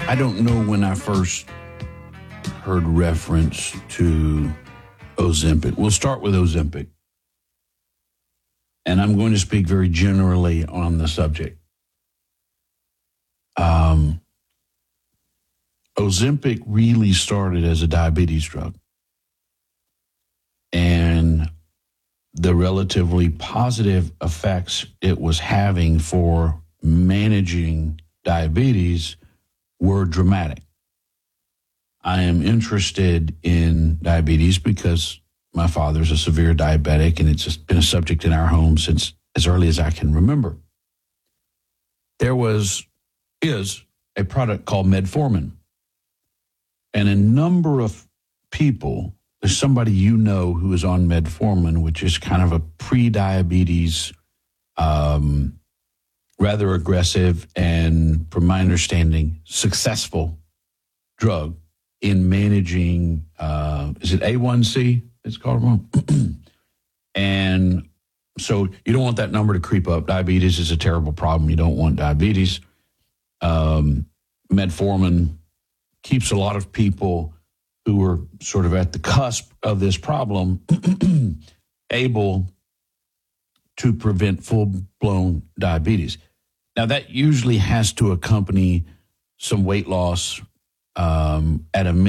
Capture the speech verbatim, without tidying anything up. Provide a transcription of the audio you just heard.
I don't know when I first heard reference to Ozempic. We'll start with Ozempic. And I'm going to speak very generally on the subject. Um, Ozempic really started as a diabetes drug. And the relatively positive effects it was having for managing diabetes were dramatic. I am interested in diabetes because my father's a severe diabetic, and it's just been a subject in our home since as early as I can remember. There was, is, a product called Metformin. And a number of people, there's somebody you know who is on Metformin, which is kind of a pre-diabetes, um, rather aggressive and, from my understanding, successful drug in managing, uh, is it A one C? It's called wrong. And so you don't want that number to creep up. Diabetes is a terrible problem. You don't want diabetes. Um, Metformin keeps a lot of people who are sort of at the cusp of this problem able to prevent full-blown diabetes. Now, that usually has to accompany some weight loss um, at a minimum.